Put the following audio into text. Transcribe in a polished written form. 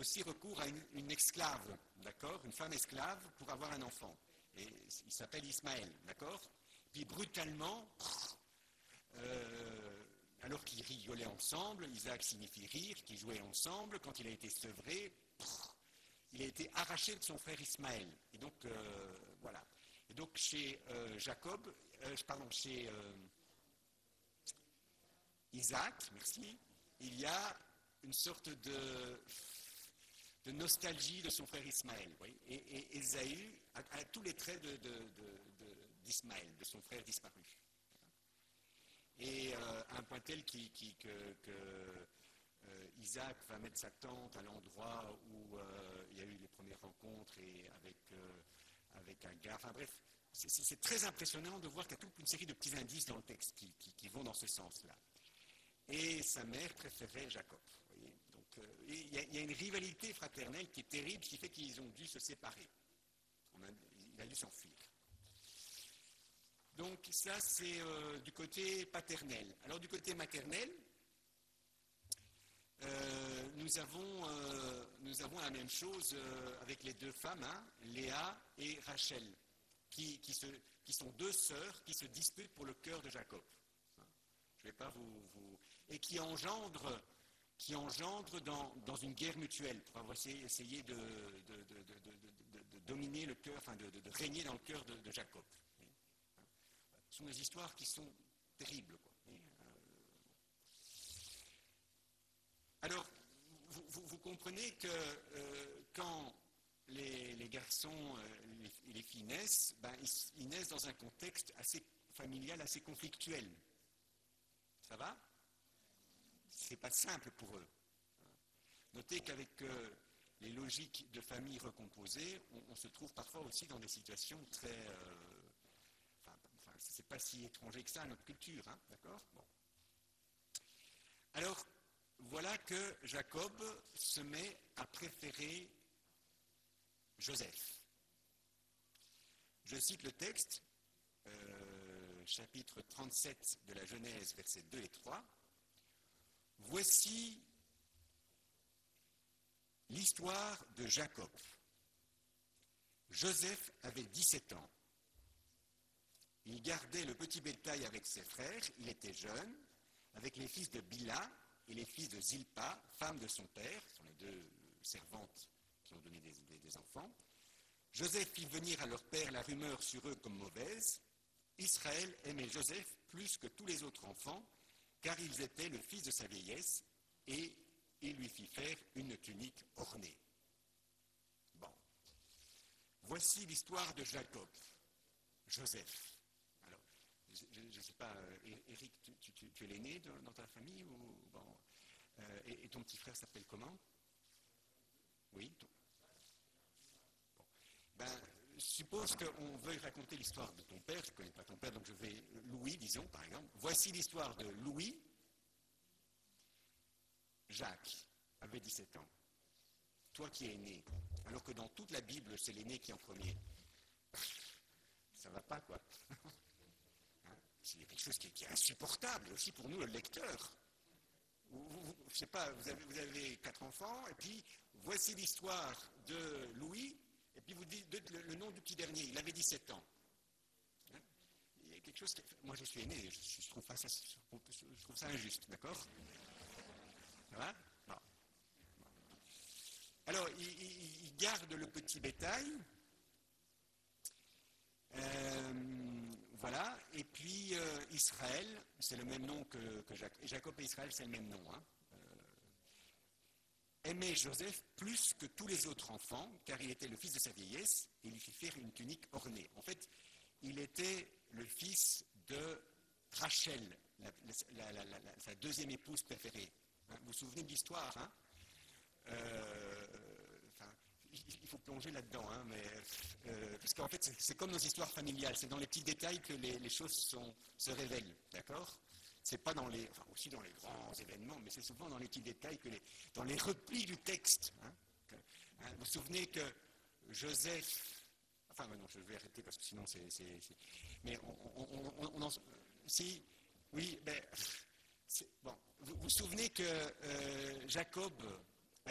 aussi recours à une esclave, d'accord, une femme esclave pour avoir un enfant. Et il s'appelle Ismaël, d'accord. Puis brutalement, alors qu'ils rigolaient ensemble, Isaac signifie rire, qu'ils jouaient ensemble, quand il a été sevré, il a été arraché de son frère Ismaël. Et donc, voilà. Et donc, chez chez Isaac, merci, il y a une sorte de nostalgie de son frère Ismaël. Oui. Et Ésaü a tous les traits d'Ismaël, de son frère disparu. Et à un point tel que Isaac va mettre sa tente à l'endroit où il y a eu les premières rencontres et avec Agar. Enfin bref, c'est très impressionnant de voir qu'il y a toute une série de petits indices dans le texte qui vont dans ce sens-là. Et sa mère préférait Jacob. Voyez. Donc, il y a une rivalité fraternelle qui est terrible, qui fait qu'ils ont dû se séparer. Il a dû s'enfuir. Donc ça, c'est du côté paternel. Alors du côté maternel, nous avons la même chose avec les deux femmes, hein, Léa et Rachel, qui sont deux sœurs qui se disputent pour le cœur de Jacob. Je ne vais pas vous... Et qui engendrent dans une guerre mutuelle pour avoir essayé de dominer le cœur, enfin de régner dans le cœur de Jacob. Ce sont des histoires qui sont terribles, quoi. Alors, vous comprenez que quand les garçons et les filles naissent, ils naissent dans un contexte assez familial, assez conflictuel. Ça va? C'est pas simple pour eux. Notez qu'avec les logiques de famille recomposées, on se trouve parfois aussi dans des situations très... c'est pas si étranger que ça à notre culture, hein, d'accord? Bon. Alors, voilà que Jacob se met à préférer Joseph. Je cite le texte, chapitre 37 de la Genèse, versets 2 et 3. Voici l'histoire de Jacob. Joseph avait 17 ans. Il gardait le petit bétail avec ses frères, il était jeune, avec les fils de Bila et les fils de Zilpa, femme de son père, ce sont les deux servantes qui ont donné des enfants. Joseph fit venir à leur père la rumeur sur eux comme mauvaise. Israël aimait Joseph plus que tous les autres enfants, car ils étaient le fils de sa vieillesse, et il lui fit faire une tunique ornée. Bon. Voici l'histoire de Jacob, Joseph. Alors, je ne sais pas, Eric, tu es l'aîné dans ta famille ou, bon, et ton petit frère s'appelle comment? Oui. Bon. Suppose qu'on veuille raconter l'histoire de ton père, je ne connais pas ton père, donc je vais, Louis, disons, par exemple. Voici l'histoire de Louis. Jacques avait 17 ans. Toi qui es né, alors que dans toute la Bible, c'est l'aîné qui est en premier. Ça ne va pas, quoi. C'est quelque chose qui est insupportable aussi pour nous, le lecteur. Je ne sais pas, vous avez 4 enfants, et puis voici l'histoire de Louis, et puis vous dites le nom du petit dernier, il avait 17 ans. Il y a quelque chose moi je suis aîné, je trouve ça injuste, d'accord? Ça va? Non. Alors, il garde le petit bétail, voilà, et puis Israël, c'est le même nom que Jacob et Israël, c'est le même nom, hein. Aimait Joseph plus que tous les autres enfants, car il était le fils de sa vieillesse, et il lui fit faire une tunique ornée. En fait, il était le fils de Rachel, sa deuxième épouse préférée. Hein, vous vous souvenez de l'histoire, hein? Il faut plonger là-dedans, hein, parce qu'en fait, c'est comme nos histoires familiales, c'est dans les petits détails que les choses se révèlent, d'accord? C'est pas aussi dans les grands événements, mais c'est souvent dans les petits détails, dans les replis du texte. Hein, vous vous souvenez que Joseph... Enfin, non, je vais arrêter parce que sinon c'est... Mais oui, bon. Vous vous souvenez que Jacob